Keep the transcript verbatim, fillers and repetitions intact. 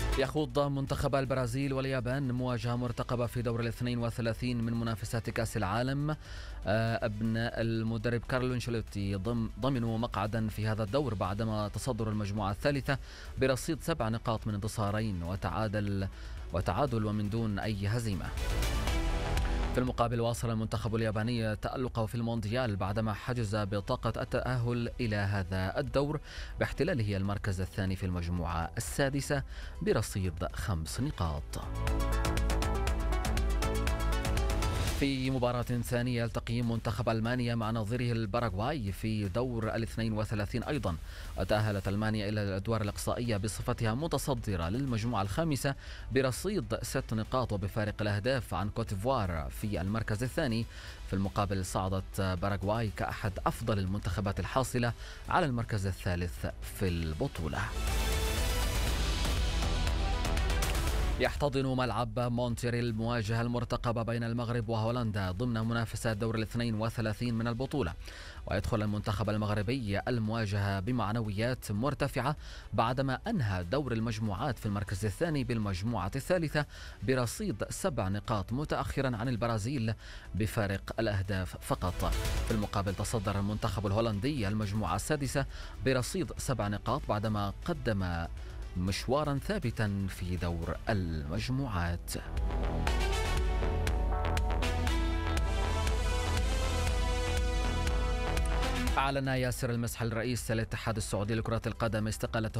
يخوض منتخب البرازيل واليابان مواجهة مرتقبة في دور الاثنين وثلاثين من منافسات كأس العالم. أبناء المدرب كارلو أنشيلوتي ضمنوا مقعدا في هذا الدور بعدما تصدر المجموعة الثالثة برصيد سبع نقاط من انتصارين وتعادل وتعادل ومن دون أي هزيمة. في المقابل واصل المنتخب الياباني تألقه في المونديال بعدما حجز بطاقة التأهل إلى هذا الدور باحتلاله المركز الثاني في المجموعة السادسة برصيد خمس نقاط. في مباراة ثانية يلتقي منتخب ألمانيا مع نظيره الباراغواي في دور الاثنين وثلاثين أيضا، وتأهلت ألمانيا إلى الأدوار الإقصائية بصفتها متصدرة للمجموعة الخامسة برصيد ست نقاط وبفارق الأهداف عن كوتيفوار في المركز الثاني. في المقابل صعدت باراغواي كأحد أفضل المنتخبات الحاصلة على المركز الثالث في البطولة. يحتضن ملعب مونتريال المواجهة المرتقبة بين المغرب وهولندا ضمن منافسات دور الاثنين وثلاثين من البطولة، ويدخل المنتخب المغربي المواجهة بمعنويات مرتفعة بعدما أنهى دور المجموعات في المركز الثاني بالمجموعة الثالثة برصيد سبع نقاط متأخرا عن البرازيل بفارق الأهداف فقط. في المقابل تصدر المنتخب الهولندي المجموعة السادسة برصيد سبع نقاط بعدما قدم مشوارا ثابتا في دور المجموعات. أعلن ياسر المسحل رئيس الاتحاد السعودي لكرة القدم استقالته